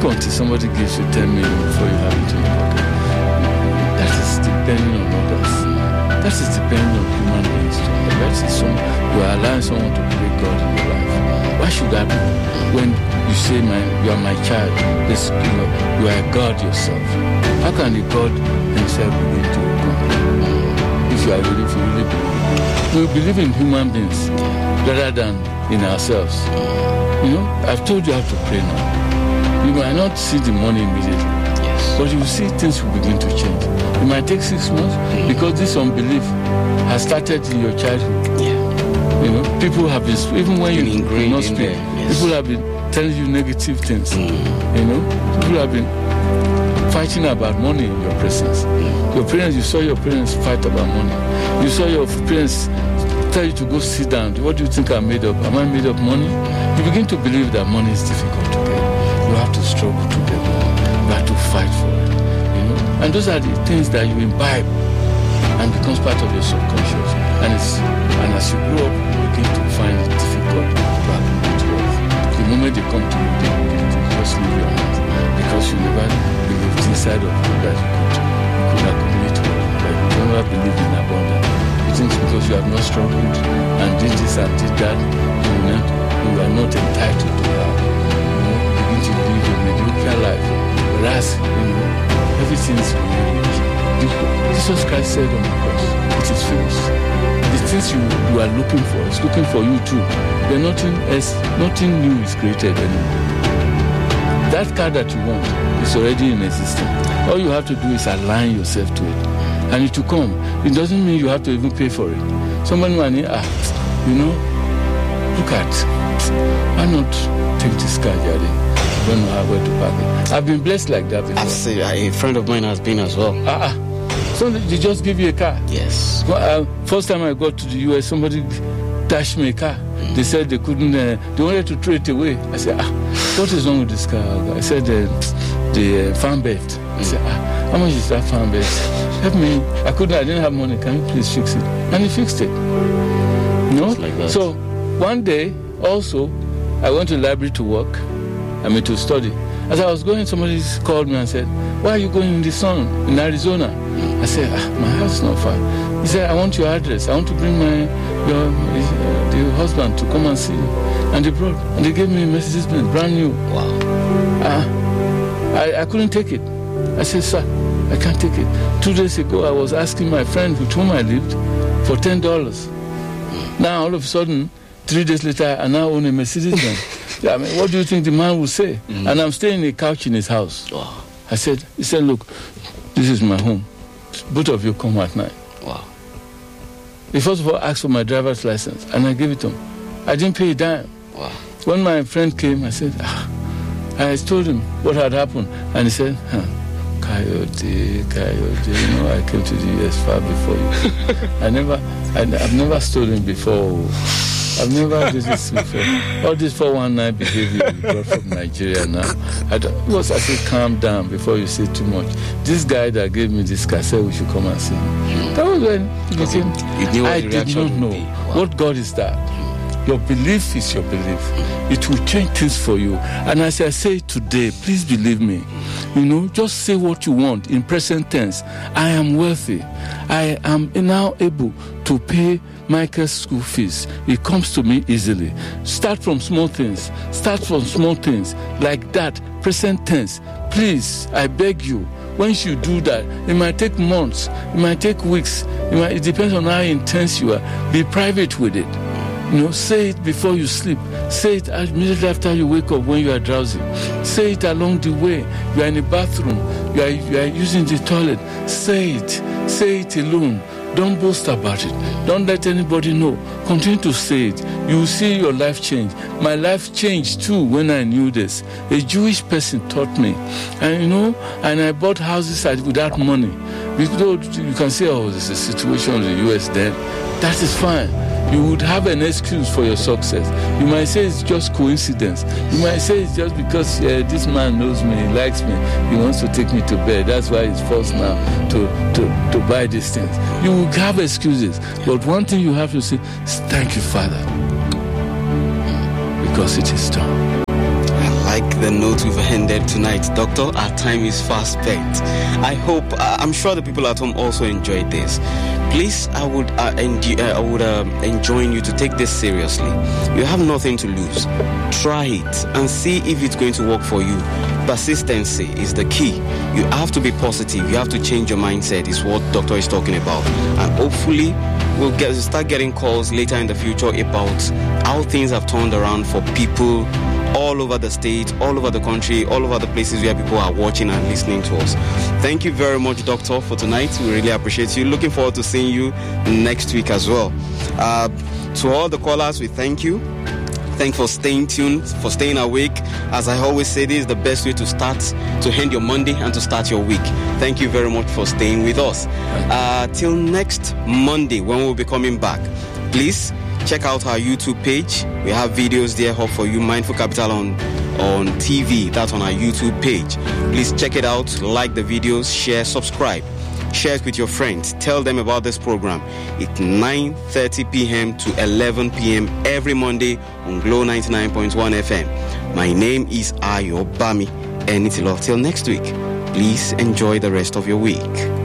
until somebody gives you 10 million before you have it in your pocket. That is depending on others. That is depending on human beings. That is you are allowing someone to play God in your life. Why should that be? When you say, you are my child, you are a God yourself. How can the God himself begin to come? If you really believe. We believe in human beings rather than in ourselves. I've told you how to pray now. You might not see the money immediately, but you will see things will begin to change. It might take 6 months because this unbelief has started in your childhood. People have been, even when you not speak, people have been telling you negative things. People have been fighting about money in your presence. Your parents, you saw your parents fight about money. You saw your parents tell you to go sit down. What do you think I'm made of? Am I made of money? You begin to believe that money is difficult to get. You have to struggle to get it. You have to fight for it. And those are the things that you imbibe and becomes part of your subconscious. And as you grow up, you begin to find it difficult to accumulate wealth. The moment they come to you, they begin to just leave your hands because you never believed inside of you that you could accumulate wealth. Like you never believed in abundance. You think because you have not struggled and did this and did that, you are not entitled to have. You begin to live a mediocre life. Whereas, everything is rich. Jesus Christ said on the cross, it is finished. The things you are looking for is looking for you too. There's nothing new is created anymore. That car that you want is already in existence. All you have to do is align yourself to it. And it will come. It doesn't mean you have to even pay for it. Someone might look at, why not take this car, Jari? I don't know where to park it. I've been blessed like that before. I've seen, a friend of mine has been as well. So they just give you a car? Yes. First time I got to the US, somebody dashed me a car. They said they couldn't, they wanted to throw it away. I said, what is wrong with this car? I said, the fan belt. I said, how much is that fan belt? Help me. I didn't have money. Can you please fix it? And he fixed it. Like that. So one day, also, I went to the library to work. To study. As I was going, somebody called me and said, why are you going in the sun in Arizona? I said, my house is not far. He said, I want your address. I want to bring the husband to come and see you. And they brought, and they gave me a Mercedes-Benz, brand new. Wow. I couldn't take it. I said, sir, I can't take it. 2 days ago, I was asking my friend with whom I lived for $10. Now, all of a sudden, 3 days later, I now own a Mercedes-Benz. What do you think the man will say? And I'm staying in a couch in his house. Wow. He said, look, this is my home. Both of you come at night. Wow. He first of all asked for my driver's license, and I gave it to him. I didn't pay a dime. Wow. When my friend came, I said, I told him what had happened. And he said, Coyote, I came to the US far before you. I've never stolen before. I've never did this before. All this 419 behavior you brought from Nigeria now. I said, calm down before you say too much. This guy that gave me this car said we should come and see him. That was when he became. I did not know. Wow. What God is that? Your belief is your belief. It will change things for you. And as I say today, please believe me. Just say what you want in present tense. I am wealthy. I am now able to pay Michael's school fees. It comes to me easily. Start from small things. Like that. Present tense. Please, I beg you. Once you do that, it might take months. It might take weeks. It depends on how intense you are. Be private with it. Say it before you sleep. Say it immediately after you wake up when you are drowsy. Say it along the way. You are in the bathroom. You are using the toilet. Say it. Say it alone. Don't boast about it. Don't let anybody know. Continue to say it. You will see your life change. My life changed too when I knew this. A Jewish person taught me. And and I bought houses without money. Because you can say, there's a situation in the US then. That is fine. You would have an excuse for your success. You might say it's just coincidence. You might say it's just because this man knows me, he likes me, he wants to take me to bed. That's why he's forced now to buy these things. You will have excuses. But one thing you have to say is, thank you, Father, because it is done. I like the note we've ended tonight, Doctor. Our time is fast spent. I'm sure the people at home also enjoyed this. Please, I would enjoin you to take this seriously. You have nothing to lose. Try it and see if it's going to work for you. Persistency is the key. You have to be positive. You have to change your mindset, is what Doctor is talking about. And hopefully, we'll start getting calls later in the future about how things have turned around for people all over the state, all over the country, all over the places where people are watching and listening to us. Thank you very much, Doctor, for tonight. We really appreciate you. Looking forward to seeing you next week as well. To all the callers, we thank you. Thanks for staying tuned, for staying awake. As I always say, this is the best way to end your Monday and to start your week. Thank you very much for staying with us. Till next Monday, when we'll be coming back, please check out our YouTube page. We have videos there up for you. Mindful Capital on TV. That's on our YouTube page. Please check it out. Like the videos, share, subscribe. Share it with your friends. Tell them about this program. It's 9:30 p.m. to 11 p.m. every Monday on Glow 99.1 FM. My name is Ayo Bami. And it's love till next week. Please enjoy the rest of your week.